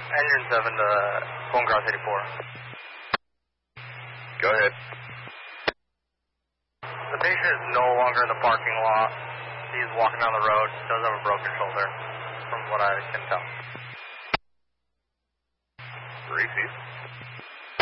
Engine 7 to Phone Cross 84. Go ahead. The patient is no longer in the parking lot. He's walking down the road. Does have a broken shoulder, from what I can tell. Reese.